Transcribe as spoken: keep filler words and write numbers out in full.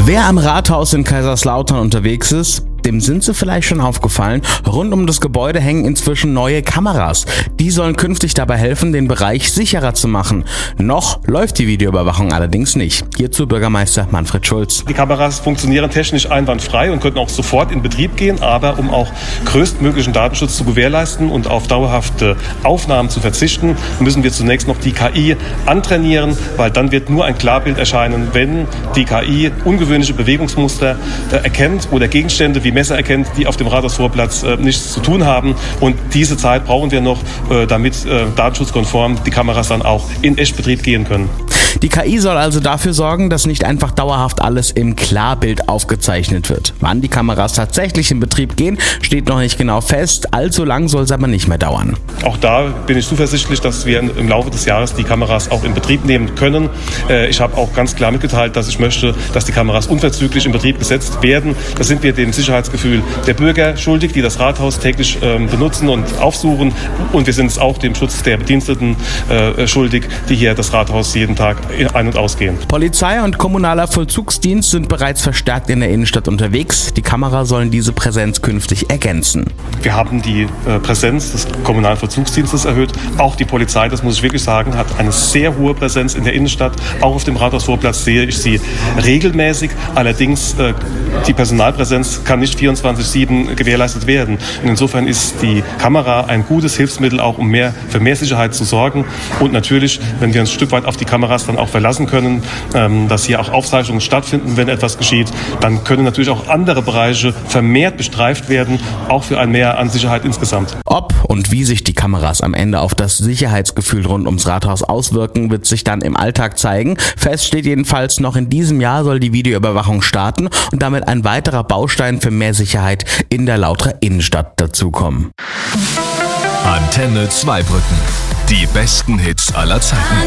Wer am Rathaus in Kaiserslautern unterwegs ist, dem sind sie vielleicht schon aufgefallen. Rund um das Gebäude hängen inzwischen neue Kameras. Die sollen künftig dabei helfen, den Bereich sicherer zu machen. Noch läuft die Videoüberwachung allerdings nicht. Hierzu Bürgermeister Manfred Schulz. Die Kameras funktionieren technisch einwandfrei und könnten auch sofort in Betrieb gehen, aber um auch größtmöglichen Datenschutz zu gewährleisten und auf dauerhafte Aufnahmen zu verzichten, müssen wir zunächst noch die K I antrainieren, weil dann wird nur ein Klarbild erscheinen, wenn die K I ungewöhnliche Bewegungsmuster erkennt oder Gegenstände wie Messer erkennt, die auf dem Rathausvorplatz äh, nichts zu tun haben. Und diese Zeit brauchen wir noch, äh, damit äh, datenschutzkonform die Kameras dann auch in Echtbetrieb gehen können. Die K I soll also dafür sorgen, dass nicht einfach dauerhaft alles im Klarbild aufgezeichnet wird. Wann die Kameras tatsächlich in Betrieb gehen, steht noch nicht genau fest. Allzu lang soll es aber nicht mehr dauern. Auch da bin ich zuversichtlich, dass wir im Laufe des Jahres die Kameras auch in Betrieb nehmen können. Ich habe auch ganz klar mitgeteilt, dass ich möchte, dass die Kameras unverzüglich in Betrieb gesetzt werden. Das sind wir dem Sicherheitsgefühl der Bürger schuldig, die das Rathaus täglich benutzen und aufsuchen. Und wir sind es auch dem Schutz der Bediensteten schuldig, die hier das Rathaus jeden Tag ein- und ausgehen. Polizei und kommunaler Vollzugsdienst sind bereits verstärkt in der Innenstadt unterwegs. Die Kameras sollen diese Präsenz künftig ergänzen. Wir haben die äh, Präsenz des kommunalen Vollzugsdienstes erhöht. Auch die Polizei, das muss ich wirklich sagen, hat eine sehr hohe Präsenz in der Innenstadt. Auch auf dem Rathausvorplatz sehe ich sie regelmäßig. Allerdings, äh, die Personalpräsenz kann nicht vierundzwanzig sieben gewährleistet werden. Und insofern ist die Kamera ein gutes Hilfsmittel, auch um mehr, für mehr Sicherheit zu sorgen. Und natürlich, wenn wir uns ein Stück weit auf die Kameras dann auch verlassen können, ähm, dass hier auch Aufzeichnungen stattfinden, wenn etwas geschieht, dann können natürlich auch andere Bereiche vermehrt bestreift werden, auch für ein Mehr an Sicherheit insgesamt. Ob und wie sich die Kameras am Ende auf das Sicherheitsgefühl rund ums Rathaus auswirken, wird sich dann im Alltag zeigen. Fest steht jedenfalls, noch in diesem Jahr soll die Videoüberwachung starten und damit ein weiterer Baustein für mehr Sicherheit in der Lauterer Innenstadt dazukommen. Antenne Zweibrücken. Die besten Hits aller Zeiten.